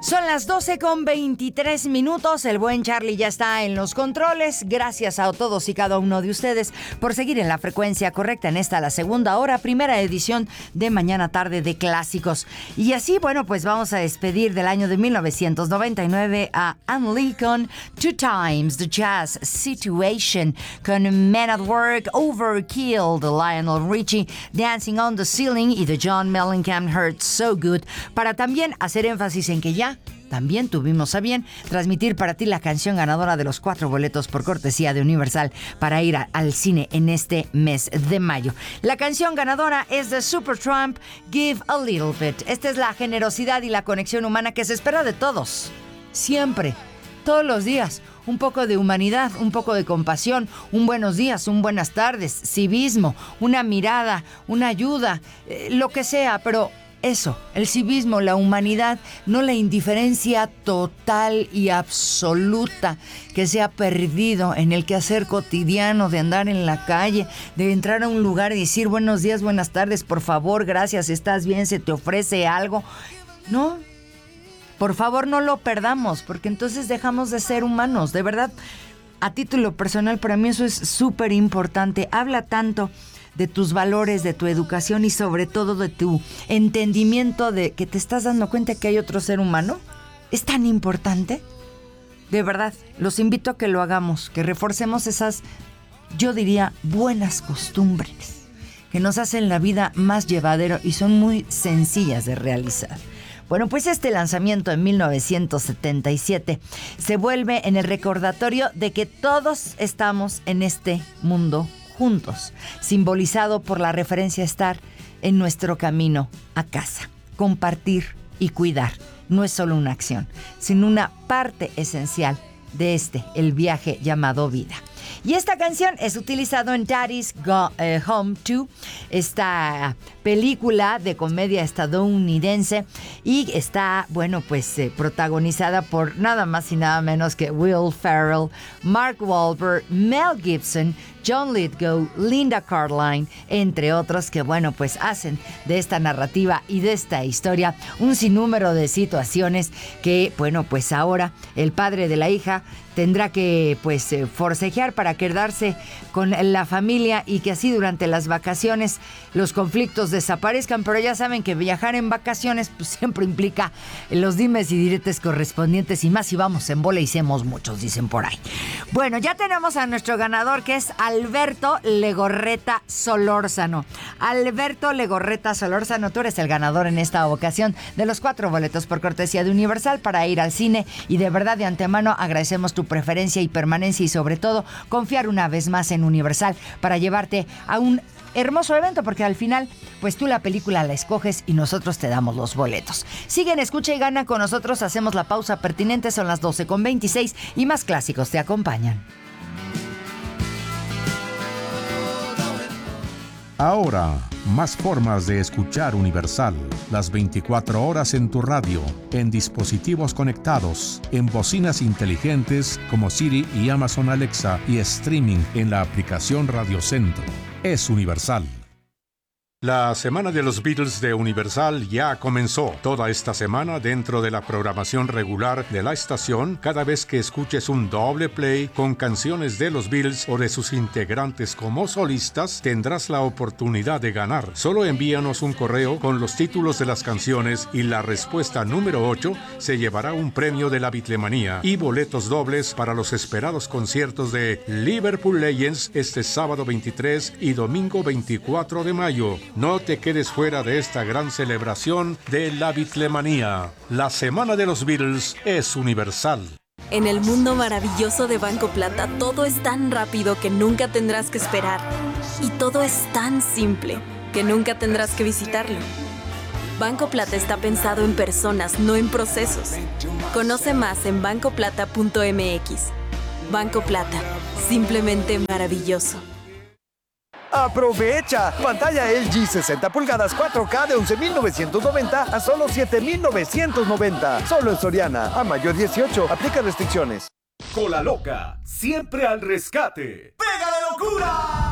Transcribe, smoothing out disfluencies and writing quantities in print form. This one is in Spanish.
Son las 12:23. El buen Charlie ya está en los controles. Gracias a todos y cada uno de ustedes por seguir en la frecuencia correcta en esta, la segunda hora, primera edición de Mañana Tarde de Clásicos. Y así, bueno, pues vamos a despedir del año de 1999 a Anne Lee con Two Times the Jazz Situation, con Men at Work, Overkill de Lionel Richie, Dancing on the Ceiling y de John Mellencamp, Hurt So Good, para también hacer énfasis en que ya también tuvimos a bien transmitir para ti la canción ganadora de los 4 boletos por cortesía de Universal para ir al cine en este mes de mayo. La canción ganadora es de Supertramp, Give a Little Bit. Esta es la generosidad y la conexión humana que se espera de todos. Siempre, todos los días. Un poco de humanidad, un poco de compasión, un buenos días, un buenas tardes, civismo, una mirada, una ayuda, lo que sea, pero eso, el civismo, la humanidad, no la indiferencia total y absoluta que se ha perdido en el quehacer cotidiano de andar en la calle, de entrar a un lugar y decir buenos días, buenas tardes, por favor, gracias, ¿estás bien? ¿Se te ofrece algo? No, por favor no lo perdamos, porque entonces dejamos de ser humanos, de verdad. A título personal, para mí eso es súper importante. Habla tanto de tus valores, de tu educación y sobre todo de tu entendimiento de que te estás dando cuenta que hay otro ser humano. Es tan importante. De verdad, los invito a que lo hagamos, que reforcemos esas, yo diría, buenas costumbres que nos hacen la vida más llevadera y son muy sencillas de realizar. Bueno, pues este lanzamiento en 1977 se vuelve en el recordatorio de que todos estamos en este mundo juntos, simbolizado por la referencia a estar en nuestro camino a casa. Compartir y cuidar no es solo una acción, sino una parte esencial de el viaje llamado vida. Y esta canción es utilizado en Daddy's Home 2, esta película de comedia estadounidense, y está, bueno, pues protagonizada por nada más y nada menos que Will Ferrell, Mark Wahlberg, Mel Gibson, John Lithgow, Linda Carline, entre otros, que bueno, pues hacen de esta narrativa y de esta historia un sinnúmero de situaciones que, bueno, pues ahora el padre de la hija tendrá que pues forcejear para quedarse con la familia y que así durante las vacaciones los conflictos desaparezcan, pero ya saben que viajar en vacaciones pues siempre implica los dimes y diretes correspondientes, y más si vamos en bola y somos muchos, dicen por ahí. Bueno, ya tenemos a nuestro ganador, que es Alberto Legorreta Solórzano. Alberto Legorreta Solórzano, tú eres el ganador en esta ocasión de los 4 boletos por cortesía de Universal para ir al cine, y de verdad de antemano agradecemos tu preferencia y permanencia y sobre todo confiar una vez más en Universal para llevarte a un hermoso evento, porque al final pues tú la película la escoges y nosotros te damos los boletos. Siguen, escucha y gana con nosotros, hacemos la pausa pertinente, son las 12:26 y más clásicos te acompañan. Ahora, más formas de escuchar Universal. Las 24 horas en tu radio, en dispositivos conectados, en bocinas inteligentes como Siri y Amazon Alexa, y streaming en la aplicación Radio Centro. Es Universal. La Semana de los Beatles de Universal ya comenzó. Toda esta semana, dentro de la programación regular de la estación, cada vez que escuches un doble play con canciones de los Beatles o de sus integrantes como solistas, tendrás la oportunidad de ganar. Solo envíanos un correo con los títulos de las canciones y la respuesta número 8 se llevará un premio de la Beatlemanía y boletos dobles para los esperados conciertos de Liverpool Legends este sábado 23 y domingo 24 de mayo. No te quedes fuera de esta gran celebración de la Beatlemanía. La Semana de los Beatles es Universal. En el mundo maravilloso de Banco Plata, todo es tan rápido que nunca tendrás que esperar. Y todo es tan simple que nunca tendrás que visitarlo. Banco Plata está pensado en personas, no en procesos. Conoce más en bancoplata.mx. Banco Plata, simplemente maravilloso. ¡Aprovecha! Pantalla LG 60 pulgadas 4K de 11,990 a solo 7,990. Solo en Soriana. A mayo 18. Aplica restricciones. Cola Loca, siempre al rescate. ¡Pega de locura!